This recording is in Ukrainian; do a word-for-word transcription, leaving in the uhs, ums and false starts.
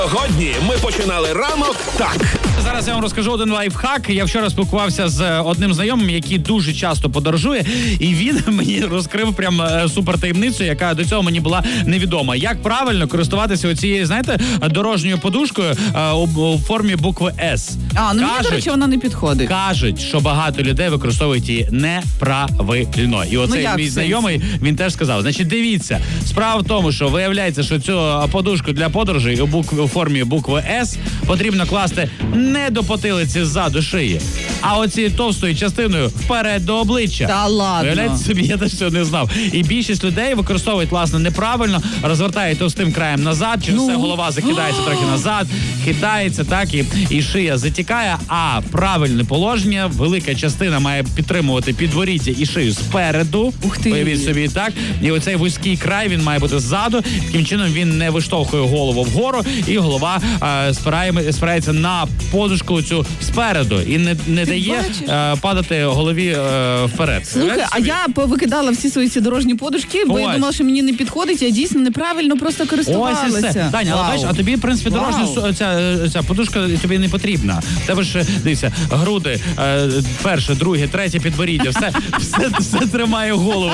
Сьогодні ми починали ранок так. Зараз я вам розкажу один лайфхак. Я вчора спілкувався з одним знайомим, який дуже часто подорожує, і він мені розкрив прям супер таємницю, яка до цього мені була невідома. Як правильно користуватися оцією, знаєте, дорожньою подушкою у формі букви С. А, ну мені, до речі, вона не підходить. Кажуть, що багато людей використовують її неправильно. І оцей ну, мій знайомий, він теж сказав. Значить, дивіться, справа в тому, що виявляється, що цю подушку для подорожей у, букв, у формі букви С потрібно класти не до потилиці ззаду шиї, а оцією товстою частиною вперед до обличчя. Та ладно. Виявляєте собі, я теж цього не знав. І більшість людей використовують, власне, неправильно, розвертають товстим краєм назад, через ну. це голова закидається трохи назад, хитається, так, і, і шия затікає, а правильне положення, велика частина має підтримувати підворіття і шию спереду. Ух ти. Уявіть собі, так. І оцей вузький край, він має бути ззаду, таким чином він не виштовхує голову вгору, і голова е, спирає, спирається на подушку цю спереду і не, не дає е, падати голові е, вперед. Слухай, а я повикидала всі свої ці дорожні подушки, бо Ось. я думала, що мені не підходить, я дійсно неправильно просто користувалася. Ось і все. Таня, але бачиш, а тобі, в принципі, дорожня ця, ця подушка тобі не потрібна. В тебе ж, дивіться, груди, е, перше, друге, третє підборіддя, все, все, все тримає голову.